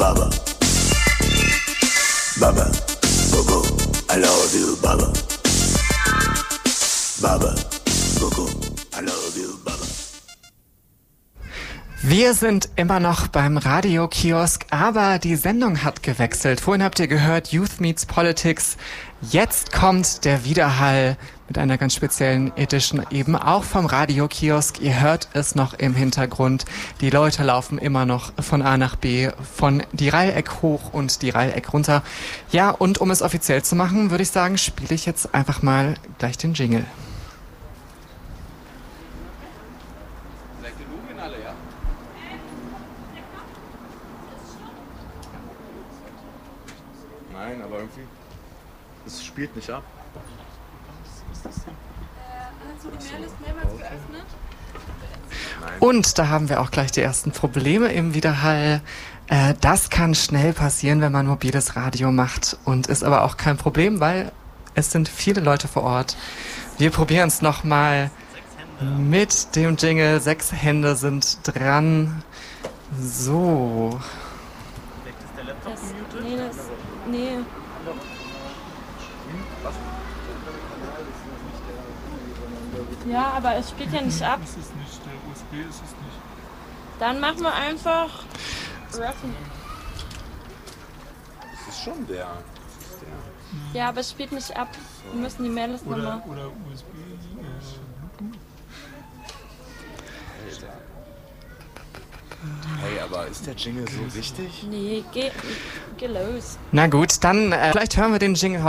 Baba. Baba, Coco, I love you, Baba. Baba, Coco, I love you, Baba. Wir sind immer noch beim Radiokiosk, aber die Sendung hat gewechselt. Vorhin habt ihr gehört Youth Meets Politics. Jetzt kommt der Widerhall mit einer ganz speziellen Edition, eben auch vom Radiokiosk. Ihr hört es noch im Hintergrund. Die Leute laufen immer noch von A nach B, von die Reiheck hoch und die Reiheck runter. Ja, und um es offiziell zu machen, würde ich sagen, spiele ich jetzt einfach mal gleich den Jingle. Nein, aber irgendwie, es spielt nicht ab. Hast du die Mailliste mehrmals geöffnet? Und da haben wir auch gleich die ersten Probleme im Widerhall. Das kann schnell passieren, wenn man mobiles Radio macht und ist aber auch kein Problem, weil es sind viele Leute vor Ort. Wir probieren es nochmal mit dem Jingle. 6 Hände sind dran. So. Nee. Ja, aber es spielt ja nicht ab. Das ist nicht, der USB ist es nicht. Dann machen wir einfach Raffen. Das ist schon der. Ja, aber es spielt nicht ab. Wir müssen die Mailliste nochmal. Oder USB, Bluetooth. Hey, aber ist der Jingle so wichtig? Nee, geh los. Na gut, dann vielleicht hören wir den Jingle